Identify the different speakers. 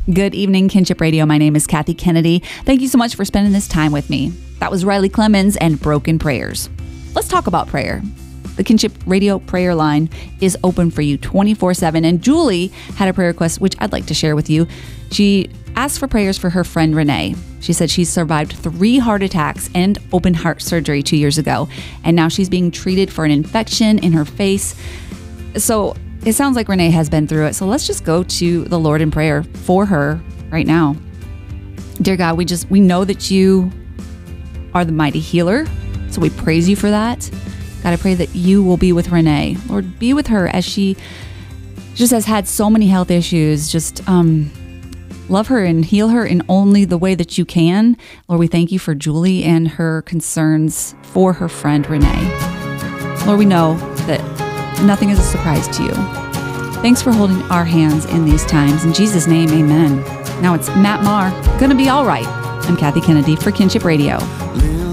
Speaker 1: Good evening, Kinship Radio. My name is Kathy Kennedy. Thank you so much for spending this time with me. That was Riley Clemens and Broken Prayers. Let's talk about prayer. The Kinship Radio prayer line is open for you 24/7. And Julie had a prayer request, which I'd like to share with you. She asked for prayers for her friend Renee. She said she survived 3 heart attacks and open heart surgery 2 years ago. And now she's being treated for an infection in her face. So it sounds like Renee has been through it. So let's just go to the Lord in prayer for her right now. Dear God, we know that you are the mighty healer. So we praise you for that. God, I pray that you will be with Renee. Lord, be with her as she just has had so many health issues. Just love her and heal her in only the way that you can. Lord, we thank you for Julie and her concerns for her friend Renee. Lord, we know that nothing is a surprise to you. Thanks for holding our hands in these times. In Jesus' name, amen. Now it's Matt Maher, Gonna Be All Right. I'm Kathy Kennedy for Kinship Radio.